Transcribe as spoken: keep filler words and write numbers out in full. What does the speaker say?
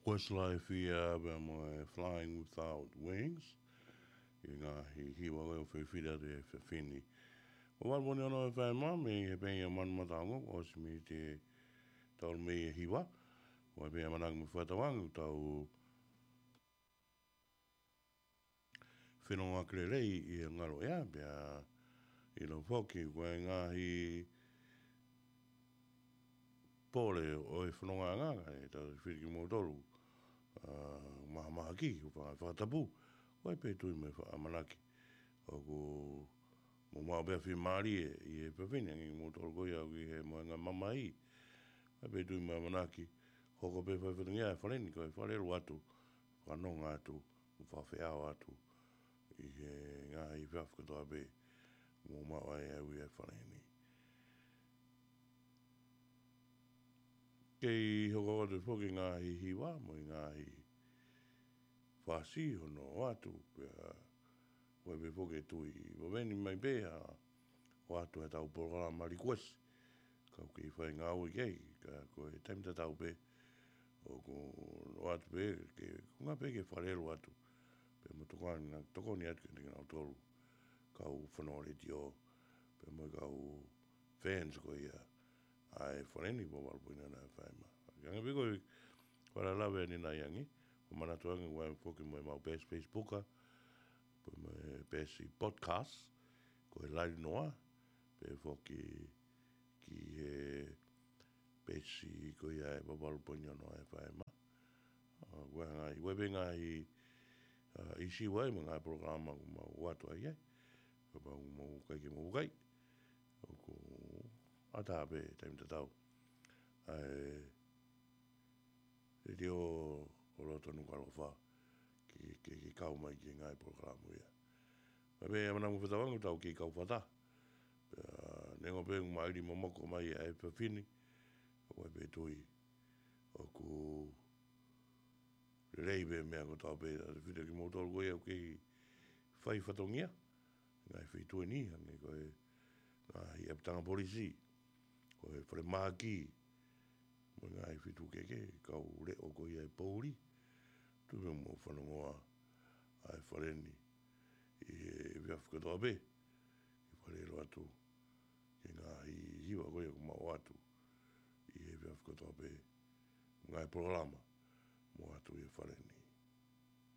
Westlife ia be mo e Flying Without Wings. I ngā hi hiwa leo whi whira re whi whini. O wal moni ono e whai mā, me he pengi a manu matango, o si mi te tauru me e hiwa. O e pengi a manang me whatawangu tau whenonga krerei i e ngaro ea, pia i lo whoki, koe ngā hi pōle o e whenonga nganga, e tau whiriki mō toru. Uh, maha maha ki, o whanga whakatapu, o e pe tui me whaamanaki. O ko mo mau bea whi maari e, i e pewhine, ngi mō toro koi au ki he moenga mama i. O e pe tui me amanaki, hoko pe whaiwhiringi a e whaleni, ko e whalero atu, whanonga atu, whawhiao atu, i he ngā i whawhkatoa pe, mō mau ai au i e whaleni. Kei hoko atu whoki ngā hi hiwa, mo i ngā hi whasi hono atu, pia koe pe whoki tui, waweni mai pēha, o atu he tau programa request, kau ki whai ngā ui kei, ka koe taimta tau pe, o ko o atu pe, ke ngā pe ke wharero atu, pe mo tokoni, ngā tokoni atu ke ngā toru, kau whanore ti o, pe mo kau fans ko ia, ai whaneni po walpuina na whaima. Kanga piko i whara lawe ni na yangi, o manatuanga wai whoki mo e mau best Facebooka, po mo e best podcast, ko e lai noa, pe whoki ki he besi ko ia e wawalpuina no e whaima. Wai ngai, wai be ngai isi wai mo ngai programa ko mau watu ai e, ko mau mau kai ki mau kai, ko ata be taim te tau. Ai e dio o roto nuka rofa ki ki ki kau mai ki ngai programu ia. Mai be amana mo whetawangu tau ki kau whata. Nengo pe ngu mairi momoko mai e pewhini, o e pe tui o ku reibe mea ko tau pe a te whita ki motoru koe au ki whai whatongia, ngai whi tue ni, hangi koe ngai eptanga polisi, koe whare maki, mo ngai whi tu keke, kau re o koe ai pōri, tu me mo whanongoa ai whareni, i e whiafkatoa pe, i wharero atu, ki ngā hi hiwa koe ko mau atu, i e whiafkatoa pe, ngai programa, mo atu i e whareni.